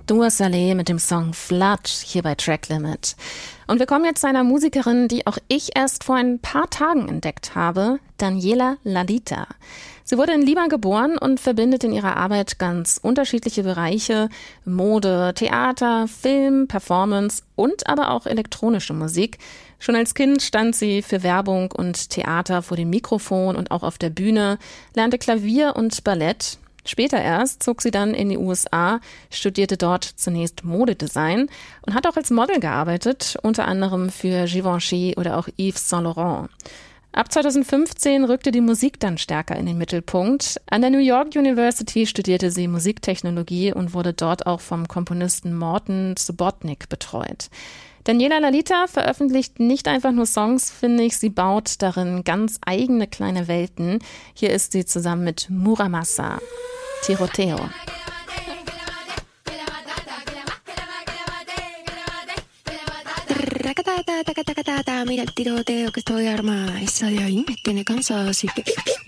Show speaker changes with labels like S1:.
S1: Dua Saleh mit dem Song Flood hier bei Track Limit. Und wir kommen jetzt zu einer Musikerin, die auch ich erst vor ein paar Tagen entdeckt habe, Daniela Lalita. Sie wurde in Lima geboren und verbindet in ihrer Arbeit ganz unterschiedliche Bereiche: Mode, Theater, Film, Performance und aber auch elektronische Musik. Schon als Kind stand sie für Werbung und Theater vor dem Mikrofon und auch auf der Bühne, lernte Klavier und Ballett. Später erst zog sie dann in die USA, studierte dort zunächst Modedesign und hat auch als Model gearbeitet, unter anderem für Givenchy oder auch Yves Saint Laurent. Ab 2015 rückte die Musik dann stärker in den Mittelpunkt. An der New York University studierte sie Musiktechnologie und wurde dort auch vom Komponisten Morton Subotnick betreut. Daniela Lalita veröffentlicht nicht einfach nur Songs, finde ich, sie baut darin ganz eigene kleine Welten. Hier ist sie zusammen mit Muramasa, Tiroteo.
S2: Mira el tiroteo que estoy armada. Esa de ahí me tiene cansada, así que